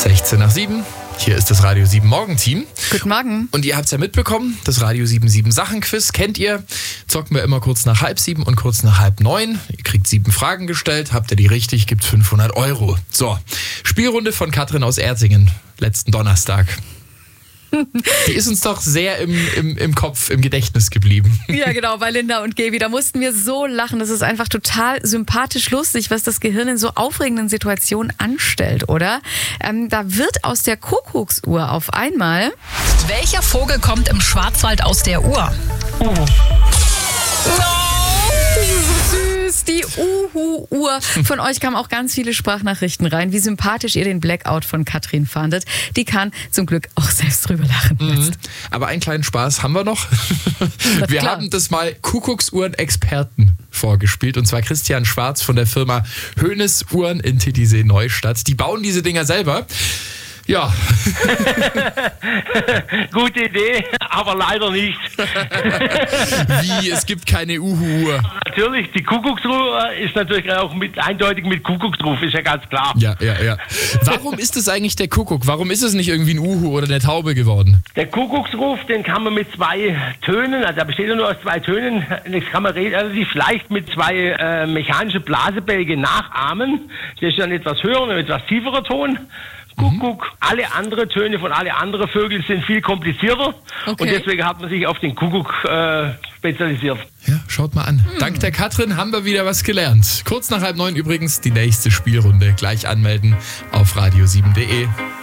16 nach 7. Hier ist das Radio 7 Morgenteam. Guten Morgen. Und ihr habt es ja mitbekommen, das Radio 7 Sachen-Quiz kennt ihr. Zocken wir immer kurz nach 8:30 und kurz nach 8:30. Ihr kriegt 7 Fragen gestellt, habt ihr die richtig, gibt 500 €. So, Spielrunde von Katrin aus Erzingen, letzten Donnerstag. Die ist uns doch sehr im Kopf, im Gedächtnis geblieben. Ja, genau, bei Linda und Gaby. Da mussten wir so lachen. Das ist einfach total sympathisch lustig, was das Gehirn in so aufregenden Situationen anstellt, oder? Da wird aus der Kuckucksuhr auf einmal... Welcher Vogel kommt im Schwarzwald aus der Uhr? Das ist so süß, die Uhu-Uhr. Von euch kamen auch ganz viele Sprachnachrichten rein, wie sympathisch ihr den Blackout von Katrin fandet. Die kann zum Glück auch selbst drüber lachen. Aber einen kleinen Spaß haben wir noch. Wir klar. haben das mal Kuckucksuhren-Experten vorgespielt. Und zwar Christian Schwarz von der Firma Hoeneß Uhren in Titisee Neustadt. Die bauen diese Dinger selber. Ja. Gute Idee, aber leider nicht. Wie? Es gibt keine Uhu-Uhr. Natürlich, die Kuckucksuhr ist natürlich auch eindeutig mit Kuckucksruf, ist ja ganz klar. Ja. Warum ist es eigentlich der Kuckuck? Warum ist es nicht irgendwie ein Uhu oder eine Taube geworden? Der Kuckucksruf, den kann man mit 2 Tönen, also der besteht ja nur aus 2 Tönen, das kann man relativ leicht mit 2 mechanischen Blasebälgen nachahmen. Das ist ein etwas höherer und ein etwas tieferer Ton. Kuckuck. Alle anderen Töne von alle anderen Vögel sind viel komplizierter. Okay. Und deswegen hat man sich auf den Kuckuck spezialisiert. Ja, schaut mal an. Dank der Katrin haben wir wieder was gelernt. Kurz nach 8:30 übrigens die nächste Spielrunde. Gleich anmelden auf radio7.de.